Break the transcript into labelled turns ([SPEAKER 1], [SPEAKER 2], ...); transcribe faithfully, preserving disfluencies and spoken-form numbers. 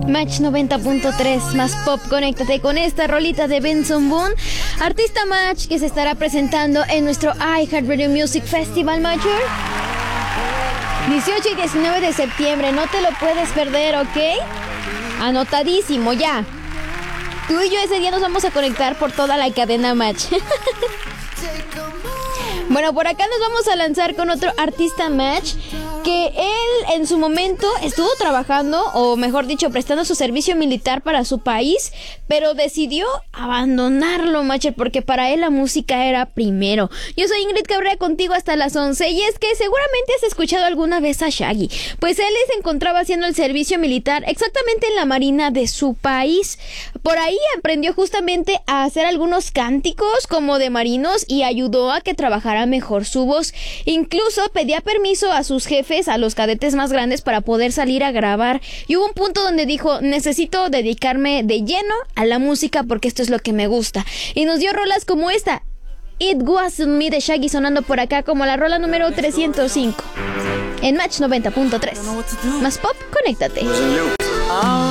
[SPEAKER 1] Match noventa punto tres, más pop, conéctate con esta rolita de Benson Boone, artista Match que se estará presentando en nuestro iHeartRadio Music Festival Mayor. dieciocho y diecinueve de septiembre, no te lo puedes perder, ¿ok? Anotadísimo, ya. Tú y yo ese día nos vamos a conectar por toda la cadena Match. Bueno, por acá nos vamos a lanzar con otro artista Match que él en su momento estuvo trabajando, o mejor dicho, prestando su servicio militar para su país, pero decidió abandonarlo, Matcher, porque para él la música era primero. Yo soy Ingrid Cabrera, contigo hasta las once, y es que seguramente has escuchado alguna vez a Shaggy, pues él se encontraba haciendo el servicio militar exactamente en la marina de su país. Por ahí aprendió justamente a hacer algunos cánticos como de marinos y ayudó a que trabajara mejor su voz. Incluso pedía permiso a sus jefes, a los cadetes más grandes, para poder salir a grabar, y hubo un punto donde dijo: necesito dedicarme de lleno a la música porque esto es lo que me gusta, y nos dio rolas como esta, It Wasn't Me de Shaggy, sonando por acá como la rola número trescientos cinco en Match noventa punto tres. Más pop, conéctate.